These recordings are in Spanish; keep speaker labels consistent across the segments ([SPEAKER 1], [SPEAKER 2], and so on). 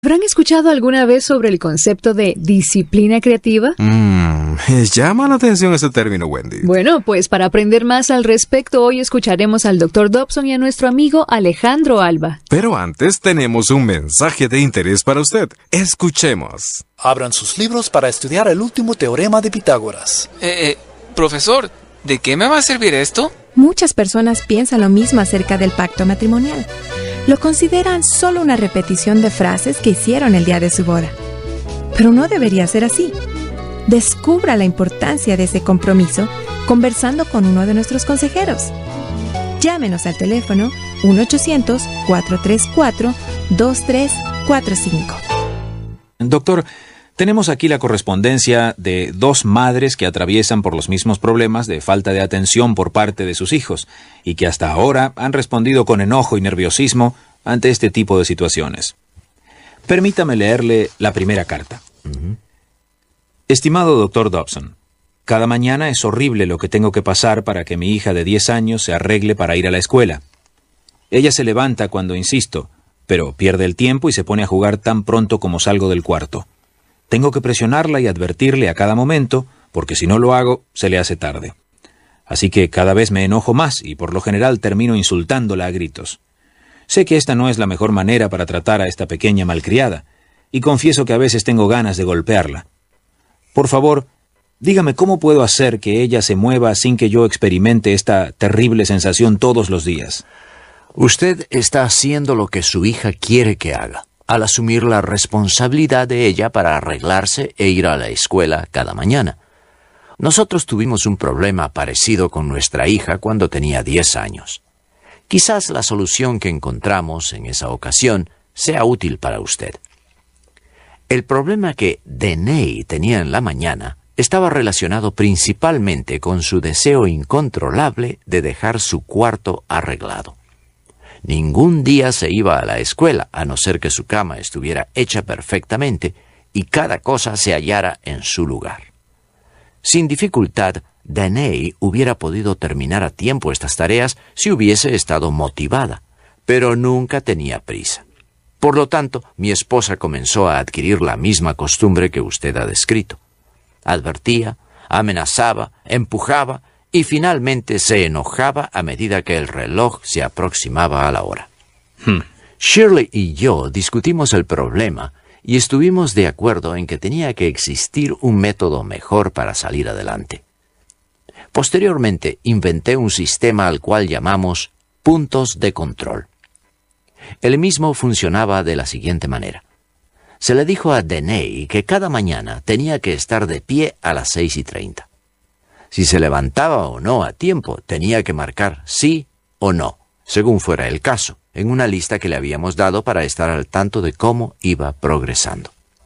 [SPEAKER 1] ¿Habrán escuchado alguna vez sobre el concepto de disciplina creativa?
[SPEAKER 2] Llama la atención ese término, Wendy.
[SPEAKER 1] Bueno, pues para aprender más al respecto, hoy escucharemos al Dr. Dobson y a nuestro amigo Alejandro Alba.
[SPEAKER 2] Pero antes tenemos un mensaje de interés para usted. Escuchemos.
[SPEAKER 3] Abran sus libros para estudiar el último teorema de Pitágoras.
[SPEAKER 4] Profesor, ¿de qué me va a servir esto?
[SPEAKER 5] Muchas personas piensan lo mismo acerca del pacto matrimonial. Lo consideran solo una repetición de frases que hicieron el día de su boda. Pero no debería ser así. Descubra la importancia de ese compromiso conversando con uno de nuestros consejeros. Llámenos al teléfono 1-800-434-2345.
[SPEAKER 6] Doctor, tenemos aquí la correspondencia de dos madres que atraviesan por los mismos problemas de falta de atención por parte de sus hijos y que hasta ahora han respondido con enojo y nerviosismo ante este tipo de situaciones. Permítame leerle la primera carta. Estimado Dr. Dobson, cada mañana es horrible lo que tengo que pasar para que mi hija de 10 años se arregle para ir a la escuela. Ella se levanta cuando insisto, pero pierde el tiempo y se pone a jugar tan pronto como salgo del cuarto. Tengo que presionarla y advertirle a cada momento, porque si no lo hago, se le hace tarde. Así que cada vez me enojo más y por lo general termino insultándola a gritos. Sé que esta no es la mejor manera para tratar a esta pequeña malcriada, y confieso que a veces tengo ganas de golpearla. Por favor, dígame cómo puedo hacer que ella se mueva sin que yo experimente esta terrible sensación todos los días.
[SPEAKER 7] Usted está haciendo lo que su hija quiere que haga, al asumir la responsabilidad de ella para arreglarse e ir a la escuela cada mañana. Nosotros tuvimos un problema parecido con nuestra hija cuando tenía 10 años. Quizás la solución que encontramos en esa ocasión sea útil para usted. El problema que Danae tenía en la mañana estaba relacionado principalmente con su deseo incontrolable de dejar su cuarto arreglado. Ningún día se iba a la escuela, a no ser que su cama estuviera hecha perfectamente y cada cosa se hallara en su lugar. Sin dificultad, Danae hubiera podido terminar a tiempo estas tareas si hubiese estado motivada, pero nunca tenía prisa. Por lo tanto, mi esposa comenzó a adquirir la misma costumbre que usted ha descrito. Advertía, amenazaba, empujaba y finalmente se enojaba a medida que el reloj se aproximaba a la hora. Shirley y yo discutimos el problema y estuvimos de acuerdo en que tenía que existir un método mejor para salir adelante. Posteriormente, inventé un sistema al cual llamamos puntos de control. El mismo funcionaba de la siguiente manera. Se le dijo a Danae que cada mañana tenía que estar de pie a las 6:30. Si se levantaba o no a tiempo, tenía que marcar sí o no, según fuera el caso, en una lista que le habíamos dado para estar al tanto de cómo iba progresando.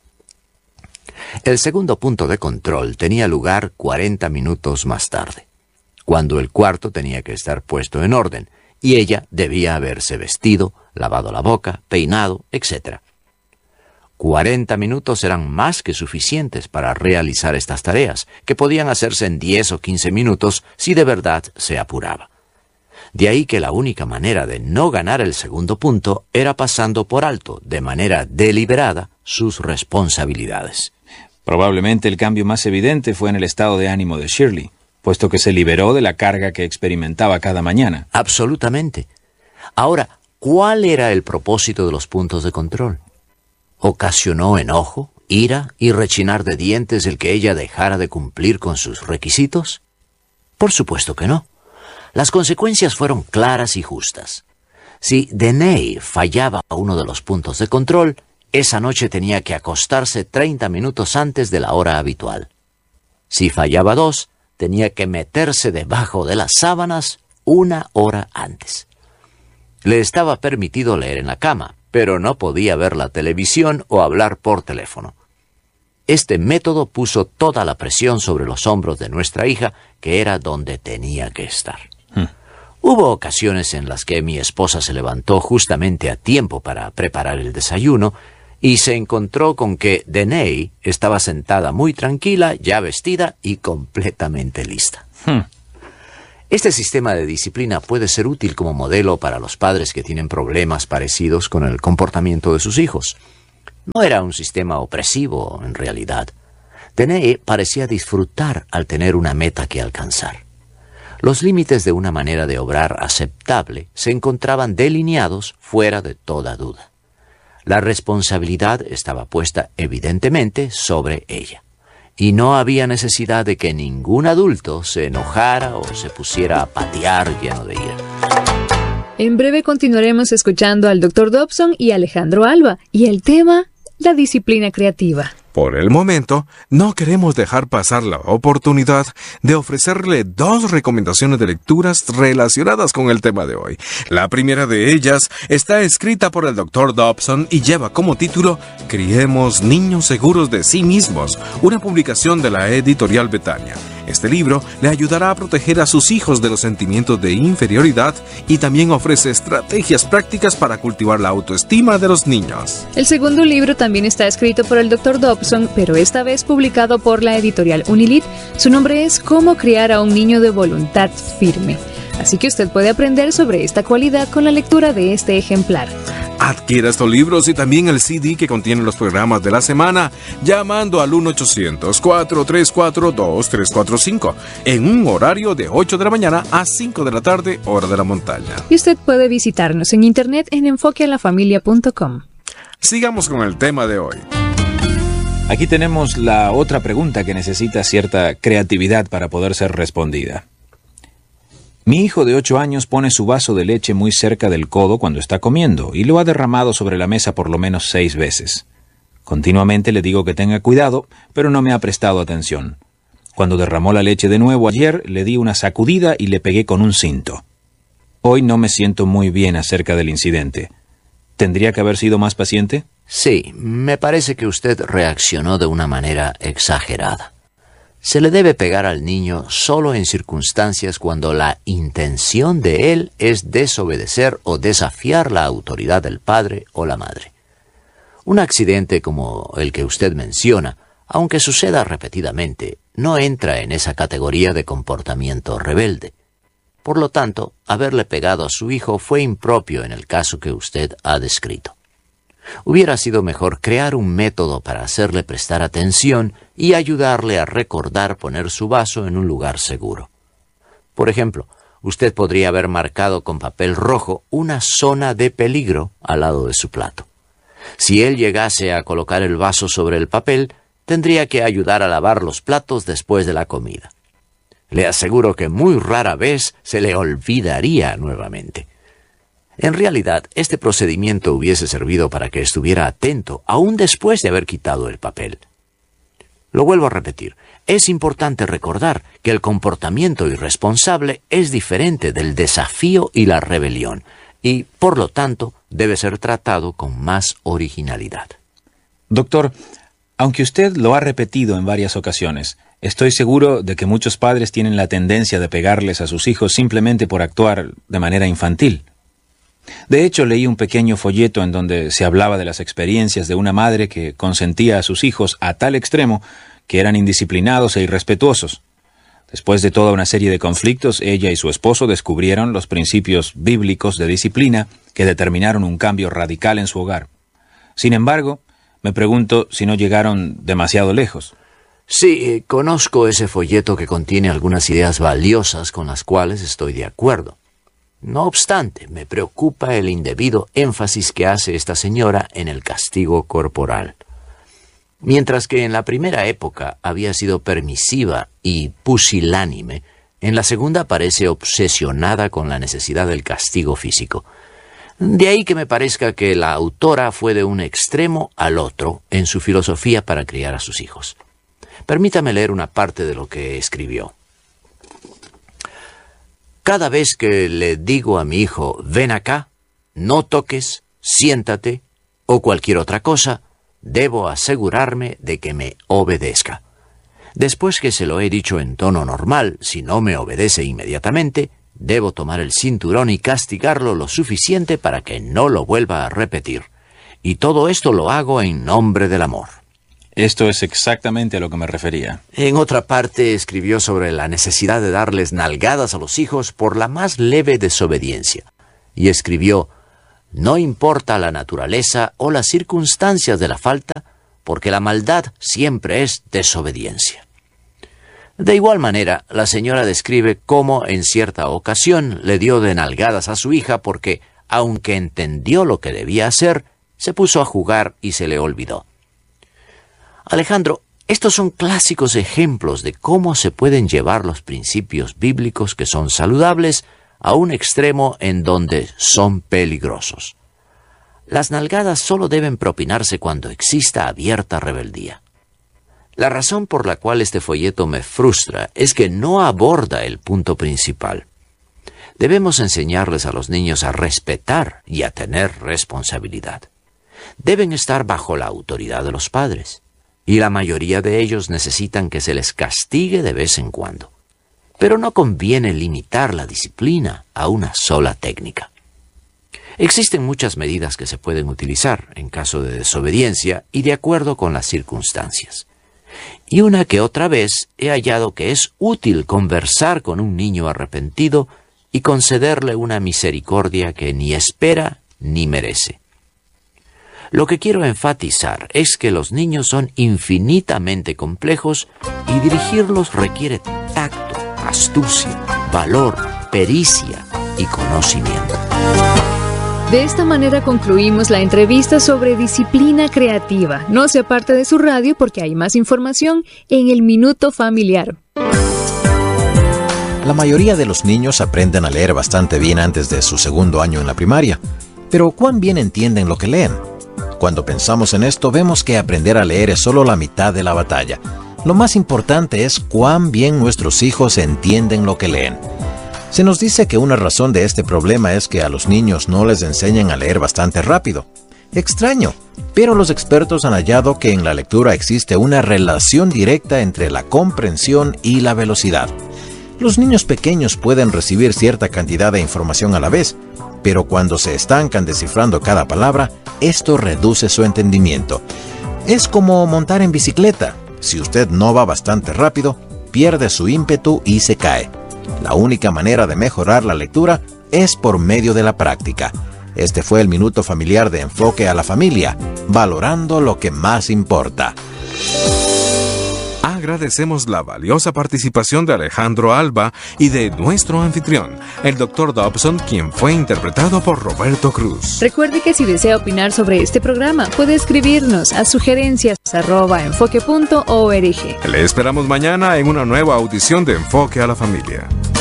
[SPEAKER 7] El segundo punto de control tenía lugar 40 minutos más tarde, cuando el cuarto tenía que estar puesto en orden, y ella debía haberse vestido, lavado la boca, peinado, etc. 40 minutos eran más que suficientes para realizar estas tareas, que podían hacerse en 10 o 15 minutos si de verdad se apuraba. De ahí que la única manera de no ganar el segundo punto era pasando por alto, de manera deliberada, sus responsabilidades.
[SPEAKER 6] Probablemente el cambio más evidente fue en el estado de ánimo de Shirley, puesto que se liberó de la carga que experimentaba cada mañana.
[SPEAKER 7] Absolutamente. Ahora, ¿cuál era el propósito de los puntos de control? ¿Ocasionó enojo, ira y rechinar de dientes el que ella dejara de cumplir con sus requisitos? Por supuesto que no. Las consecuencias fueron claras y justas. Si Danae fallaba a uno de los puntos de control, esa noche tenía que acostarse 30 minutos antes de la hora habitual. Si fallaba 2, tenía que meterse debajo de las sábanas 1 hora antes. Le estaba permitido leer en la cama, pero no podía ver la televisión o hablar por teléfono. Este método puso toda la presión sobre los hombros de nuestra hija, que era donde tenía que estar. Hubo ocasiones en las que mi esposa se levantó justamente a tiempo para preparar el desayuno y se encontró con que Danae estaba sentada muy tranquila, ya vestida y completamente lista. Este sistema de disciplina puede ser útil como modelo para los padres que tienen problemas parecidos con el comportamiento de sus hijos. No era un sistema opresivo, en realidad. Danae parecía disfrutar al tener una meta que alcanzar. Los límites de una manera de obrar aceptable se encontraban delineados fuera de toda duda. La responsabilidad estaba puesta evidentemente sobre ella, y no había necesidad de que ningún adulto se enojara o se pusiera a patear lleno de ira.
[SPEAKER 1] En breve continuaremos escuchando al Dr. Dobson y Alejandro Alba, y el tema, la disciplina creativa.
[SPEAKER 2] Por el momento, no queremos dejar pasar la oportunidad de ofrecerle 2 recomendaciones de lecturas relacionadas con el tema de hoy. La primera de ellas está escrita por el Dr. Dobson y lleva como título Criemos niños seguros de sí mismos, una publicación de la editorial Betania. Este libro le ayudará a proteger a sus hijos de los sentimientos de inferioridad y también ofrece estrategias prácticas para cultivar la autoestima de los niños.
[SPEAKER 1] El segundo libro también está escrito por el Dr. Dobson, pero esta vez publicado por la editorial Unilit. Su nombre es Cómo criar a un niño de voluntad firme. Así que usted puede aprender sobre esta cualidad con la lectura de este ejemplar.
[SPEAKER 2] Adquiera estos libros y también el CD que contiene los programas de la semana llamando al 1-800-434-2345 en un horario de 8 de la mañana a 5 de la tarde, hora de la montaña.
[SPEAKER 1] Y usted puede visitarnos en internet en enfoquealafamilia.com.
[SPEAKER 2] Sigamos con el tema de hoy.
[SPEAKER 6] Aquí tenemos la otra pregunta que necesita cierta creatividad para poder ser respondida. Mi hijo de 8 años pone su vaso de leche muy cerca del codo cuando está comiendo y lo ha derramado sobre la mesa por lo menos 6 veces. Continuamente le digo que tenga cuidado, pero no me ha prestado atención. Cuando derramó la leche de nuevo ayer, le di una sacudida y le pegué con un cinto. Hoy no me siento muy bien acerca del incidente. ¿Tendría que haber sido más paciente?
[SPEAKER 7] Sí, me parece que usted reaccionó de una manera exagerada. Se le debe pegar al niño solo en circunstancias cuando la intención de él es desobedecer o desafiar la autoridad del padre o la madre. Un accidente como el que usted menciona, aunque suceda repetidamente, no entra en esa categoría de comportamiento rebelde. Por lo tanto, haberle pegado a su hijo fue impropio en el caso que usted ha descrito. Hubiera sido mejor crear un método para hacerle prestar atención y ayudarle a recordar poner su vaso en un lugar seguro. Por ejemplo, usted podría haber marcado con papel rojo una zona de peligro al lado de su plato. Si él llegase a colocar el vaso sobre el papel, tendría que ayudar a lavar los platos después de la comida. Le aseguro que muy rara vez se le olvidaría nuevamente. En realidad, este procedimiento hubiese servido para que estuviera atento, aún después de haber quitado el papel. Lo vuelvo a repetir, es importante recordar que el comportamiento irresponsable es diferente del desafío y la rebelión, y, por lo tanto, debe ser tratado con más originalidad.
[SPEAKER 6] Doctor, aunque usted lo ha repetido en varias ocasiones, estoy seguro de que muchos padres tienen la tendencia de pegarles a sus hijos simplemente por actuar de manera infantil. De hecho, leí un pequeño folleto en donde se hablaba de las experiencias de una madre que consentía a sus hijos a tal extremo que eran indisciplinados e irrespetuosos. Después de toda una serie de conflictos, ella y su esposo descubrieron los principios bíblicos de disciplina que determinaron un cambio radical en su hogar. Sin embargo, me pregunto si no llegaron demasiado lejos.
[SPEAKER 7] Sí, conozco ese folleto que contiene algunas ideas valiosas con las cuales estoy de acuerdo. No obstante, me preocupa el indebido énfasis que hace esta señora en el castigo corporal. Mientras que en la primera época había sido permisiva y pusilánime, en la segunda parece obsesionada con la necesidad del castigo físico. De ahí que me parezca que la autora fue de un extremo al otro en su filosofía para criar a sus hijos. Permítame leer una parte de lo que escribió. Cada vez que le digo a mi hijo, ven acá, no toques, siéntate o cualquier otra cosa, debo asegurarme de que me obedezca. Después que se lo he dicho en tono normal, si no me obedece inmediatamente, debo tomar el cinturón y castigarlo lo suficiente para que no lo vuelva a repetir. Y todo esto lo hago en nombre del amor.
[SPEAKER 6] Esto es exactamente a lo que me refería.
[SPEAKER 7] En otra parte escribió sobre la necesidad de darles nalgadas a los hijos por la más leve desobediencia. Y escribió, No importa la naturaleza o las circunstancias de la falta, porque la maldad siempre es desobediencia. De igual manera, la señora describe cómo en cierta ocasión le dio de nalgadas a su hija porque, aunque entendió lo que debía hacer, se puso a jugar y se le olvidó. Alejandro, estos son clásicos ejemplos de cómo se pueden llevar los principios bíblicos que son saludables a un extremo en donde son peligrosos. Las nalgadas solo deben propinarse cuando exista abierta rebeldía. La razón por la cual este folleto me frustra es que no aborda el punto principal. Debemos enseñarles a los niños a respetar y a tener responsabilidad. Deben estar bajo la autoridad de los padres, y la mayoría de ellos necesitan que se les castigue de vez en cuando. Pero no conviene limitar la disciplina a una sola técnica. Existen muchas medidas que se pueden utilizar en caso de desobediencia y de acuerdo con las circunstancias. Y una que otra vez he hallado que es útil conversar con un niño arrepentido y concederle una misericordia que ni espera ni merece. Lo que quiero enfatizar es que los niños son infinitamente complejos y dirigirlos requiere tacto, astucia, valor, pericia y conocimiento.
[SPEAKER 1] De esta manera concluimos la entrevista sobre disciplina creativa. No se aparte de su radio porque hay más información en el Minuto Familiar.
[SPEAKER 8] La mayoría de los niños aprenden a leer bastante bien antes de su segundo año en la primaria. Pero ¿cuán bien entienden lo que leen? Cuando pensamos en esto, vemos que aprender a leer es solo la mitad de la batalla. Lo más importante es cuán bien nuestros hijos entienden lo que leen. Se nos dice que una razón de este problema es que a los niños no les enseñan a leer bastante rápido. Extraño, pero los expertos han hallado que en la lectura existe una relación directa entre la comprensión y la velocidad. Los niños pequeños pueden recibir cierta cantidad de información a la vez, pero cuando se estancan descifrando cada palabra, esto reduce su entendimiento. Es como montar en bicicleta. Si usted no va bastante rápido, pierde su ímpetu y se cae. La única manera de mejorar la lectura es por medio de la práctica. Este fue el Minuto Familiar de Enfoque a la Familia, valorando lo que más importa.
[SPEAKER 2] Agradecemos la valiosa participación de Alejandro Alba y de nuestro anfitrión, el Dr. Dobson, quien fue interpretado por Roberto Cruz.
[SPEAKER 1] Recuerde que si desea opinar sobre este programa, puede escribirnos a sugerencias@enfoque.org.
[SPEAKER 2] Le esperamos mañana en una nueva audición de Enfoque a la Familia.